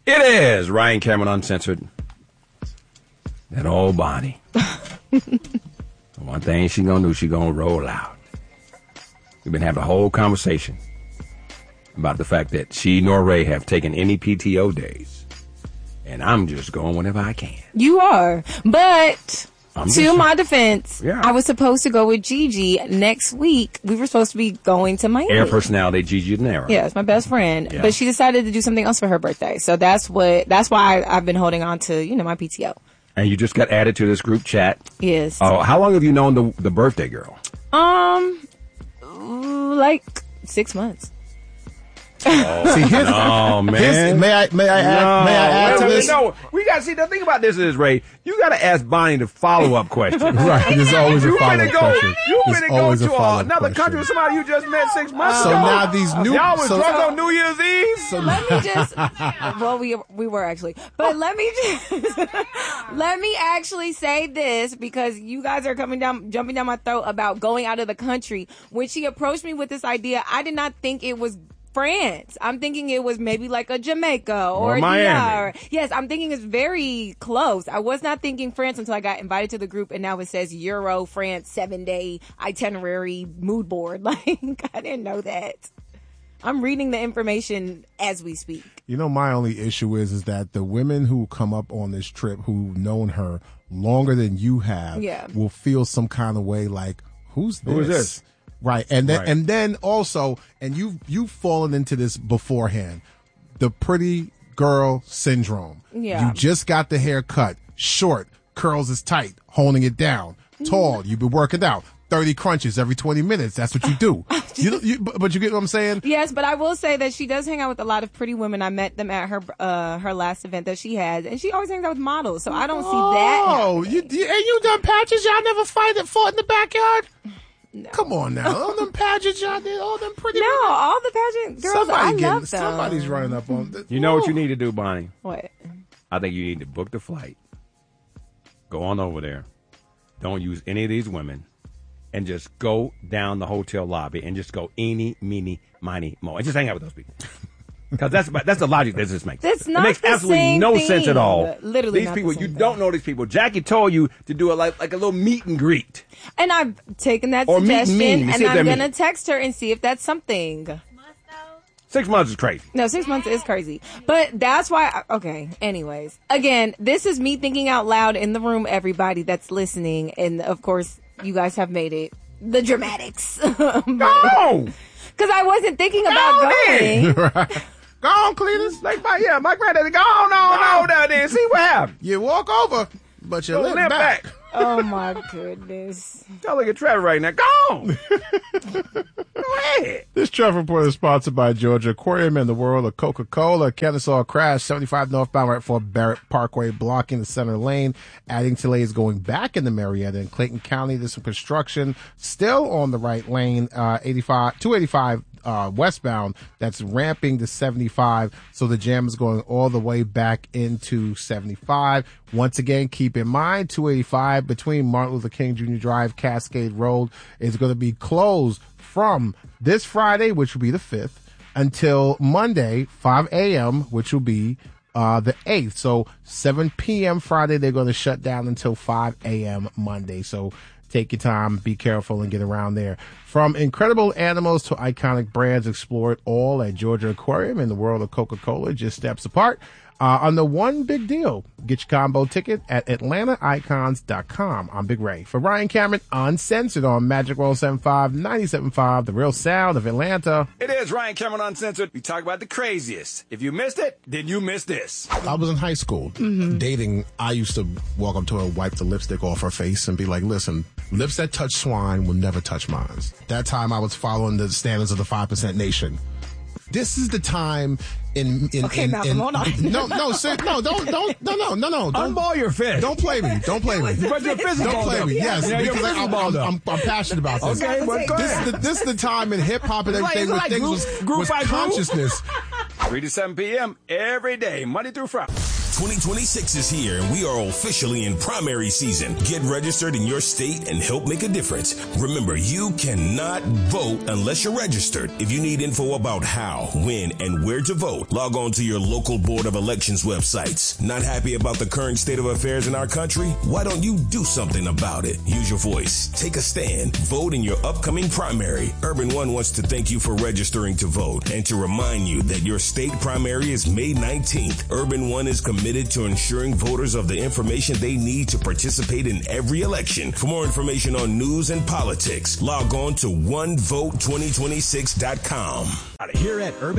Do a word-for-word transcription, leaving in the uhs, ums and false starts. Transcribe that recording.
It is Ryan Cameron Uncensored. That old Bonnie. One thing she gonna do, she gonna roll out. We've been having a whole conversation about the fact that she nor Ray have taken any P T O days. And I'm just going whenever I can. You are. But I'm to just, my defense, yeah. I was supposed to go with Gigi next week. We were supposed to be going to Miami. Air personality Gigi Dinero. Yeah, it's my best friend. Yeah. But she decided to do something else for her birthday. So that's what that's why I've been holding on to, you know, my P T O. And you just got added to this group chat. Yes. Oh, how long have you known the the birthday girl? Um like six months. Oh, See, here's, no, man. here's, may I may I add, no, may I add wait, to wait, this? No, we got to see. The thing about this is, Ray, you got to ask Bonnie the follow up question. Right, there's always a You follow finna up go. question. You There's finna go always a to uh, follow-up another question. country with somebody you just met six months So ago. now these new Y'all was so, drunk on New Year's Eve. so Let me just well we we were actually. But let me just let me actually say this because you guys are coming down jumping down my throat about going out of the country. When she approached me with this idea, I did not think it was France. I'm thinking it was maybe like a Jamaica or, Or a Miami. D R. Yes, I'm thinking it's very close. I was not thinking France until I got invited to the group, and now it says Euro France seven day itinerary mood board. Like, I didn't know that. I'm reading the information as we speak. You know, my only issue is is that the women who come up on this trip who've known her longer than you have Yeah. will feel some kind of way like, who's this? Who is this? Right. And then Right. and then also, and you've you've fallen into this beforehand, the pretty girl syndrome. Yeah. You just got the hair cut, short, curls is tight, holding it down, tall, you've been working out. thirty crunches every twenty minutes. That's what you do. you, you, but but you get what I'm saying? Yes, but I will say that she does hang out with a lot of pretty women. I met them at her uh, her last event that she has, and she always hangs out with models. So I don't see that. Oh, you, you, and you done patches? Y'all never fight and fought in the backyard? No. Come on now. All them pageants y'all did, all them pretty No, women. all the pageant girls, Somebody I getting, love them. somebody's running up on this. You know what you need to do, Bonnie? What? I think you need to book the flight. Go on over there. Don't use any of these women. And just go down the hotel lobby and just go eeny, meeny, miny, mo. And just hang out with those people. Because that's that's the logic that this makes. That's it not makes the absolutely same no thing. sense at all. Literally these not the people, same you thing. don't know these people. Jackie told you to do a like like a little meet and greet. And I've taken that Or meet suggestion, me and and see if I'm they're going to mean. text her and see if that's something. Six months is crazy. No, six months is crazy. But that's why, okay, anyways. Again, this is me thinking out loud in the room, everybody that's listening. And, of course, you guys have made it the dramatics. Go! Because I wasn't thinking about Go going. Right. Go on, Cletus. Like my yeah, my granddaddy. Go on, on, on down there and see what happens. You walk over, but you Go limp limp back. back. Oh, my goodness. Y'all look at Trevor right now. Go on. Go ahead. This Trevor Report is sponsored by Georgia Aquarium and the World of Coca-Cola. Kennesaw crash, seventy-five northbound right for Barrett Parkway, blocking the center lane, adding delays going back into Marietta and Clayton County. There's some construction still on the right lane, uh, eighty-five, two eighty-five Uh, westbound, that's ramping to seventy-five, so the jam is going all the way back into seventy-five. Once again, keep in mind, two eighty-five between Martin Luther King Junior Drive, Cascade Road is going to be closed from this Friday, which will be the fifth, until Monday, five a.m., which will be uh, the eighth. So seven p.m. Friday, they're going to shut down until five a.m. Monday. So take your time, be careful, and get around there. From incredible animals to iconic brands, explore it all at Georgia Aquarium in the World of Coca-Cola, just steps apart. Uh, on the one big deal, get your combo ticket at atlanta icons dot com. I'm Big Ray. For Ryan Cameron, Uncensored on Magic one oh seven point five, ninety-seven point five, the real sound of Atlanta. It is Ryan Cameron Uncensored. We talk about the craziest. If you missed it, then you missed this. I was in high school dating. I used to walk up to her and wipe the lipstick off her face and be like, listen, lips that touch swine will never touch mine. That time I was following the standards of the five percent nation. This is the time in in Okay, in, Malcolm, in, hold on. no no sir, no don't don't no no no no don't Unball your fist. don't play me don't play me But you're physical. don't play me yes Yeah, you're because I, I'm, physical, I'm, though. I'm, I'm passionate about this. Okay, well, go This ahead. is the this is the time in hip hop and It's like- everything it's where like things group- was, group was by group. consciousness. three to seven p.m. every day, Monday through Friday. twenty twenty-six is here, and we are officially in primary season. Get registered in your state and help make a difference. Remember, you cannot vote unless you're registered. If you need info about how, when, and where to vote, log on to your local Board of Elections websites. Not happy about the current state of affairs in our country? Why don't you do something about it? Use your voice. Take a stand. Vote in your upcoming primary. Urban One wants to thank you for registering to vote and to remind you that your state primary is May nineteenth. Urban One is committed to ensuring voters of the information they need to participate in every election. For more information on news and politics, log on to one vote twenty twenty-six dot com. Here at Urban